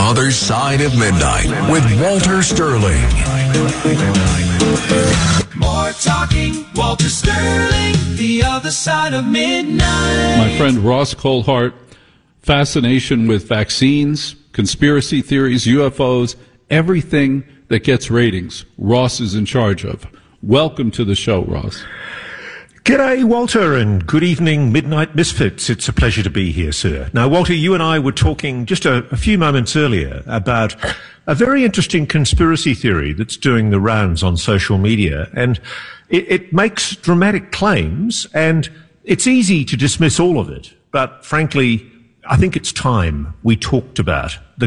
Other Side of Midnight with Walter Sterling. More talking, Walter Sterling, The Other Side of Midnight. My friend Ross Coulthart, fascination with vaccines, conspiracy theories, UFOs, everything that gets ratings, Ross is in charge of. Welcome to the show, Ross. G'day, Walter, and good evening, Midnight Misfits. It's a pleasure to be here, sir. Now, Walter, you and I were talking just a few moments earlier about a very interesting conspiracy theory that's doing the rounds on social media, and it makes dramatic claims, and it's easy to dismiss all of it. But frankly, I think it's time we talked about the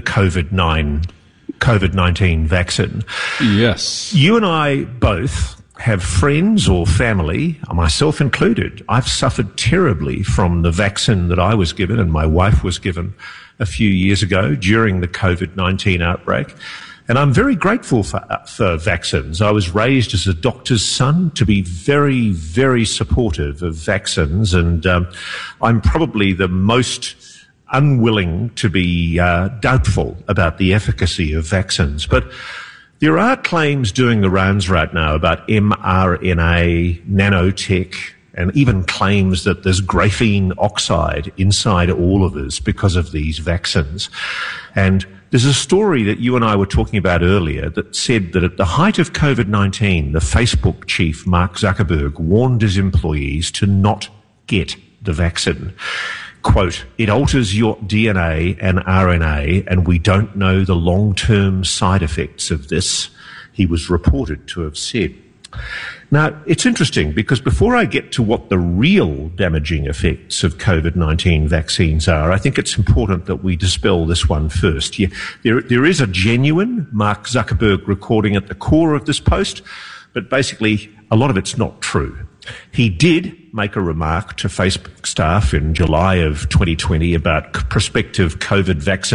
COVID-19 vaccine. Yes. You and I both have friends or family, myself included. I've suffered terribly from the vaccine that I was given and my wife was given a few years ago during the COVID-19 outbreak. And I'm very grateful for vaccines. I was raised as a doctor's son to be very, very supportive of vaccines. And I'm probably the most unwilling to be doubtful about the efficacy of vaccines. But there are claims doing the rounds right now about mRNA, nanotech, and even claims that there's graphene oxide inside all of us because of these vaccines. And there's a story that you and I were talking about earlier that said that at the height of COVID-19, the Facebook chief, Mark Zuckerberg, warned his employees to not get the vaccine. Quote, "It alters your DNA and RNA, and we don't know the long-term side effects of this," he was reported to have said. Now, it's interesting because before I get to what the real damaging effects of COVID-19 vaccines are, I think it's important that we dispel this one first. There is a genuine Mark Zuckerberg recording at the core of this post, but basically a lot of it's not true. He did make a remark to Facebook staff in July of 2020 about prospective COVID vaccine